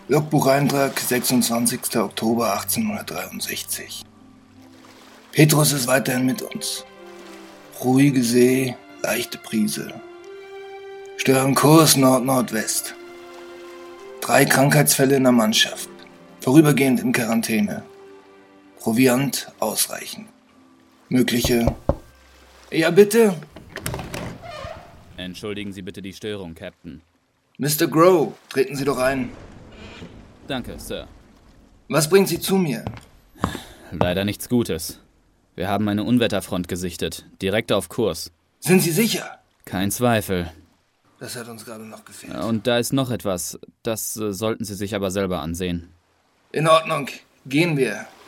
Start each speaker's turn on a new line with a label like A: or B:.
A: Logbucheintrag 26. Oktober 1863. Petrus ist weiterhin mit uns. Ruhige See, leichte Brise. Stören Kurs Nord-Nordwest. 3 Krankheitsfälle in der Mannschaft. Vorübergehend in Quarantäne. Proviant ausreichend. Mögliche... Ja, bitte?
B: Entschuldigen Sie bitte die Störung, Captain.
A: Mr. Grow, treten Sie doch ein.
B: Danke, Sir.
A: Was bringt Sie zu mir?
B: Leider nichts Gutes. Wir haben eine Unwetterfront gesichtet, direkt auf Kurs.
A: Sind Sie sicher?
B: Kein Zweifel.
A: Das hat uns gerade noch gefehlt.
B: Und da ist noch etwas. Das sollten Sie sich aber selber ansehen.
A: In Ordnung. Gehen wir.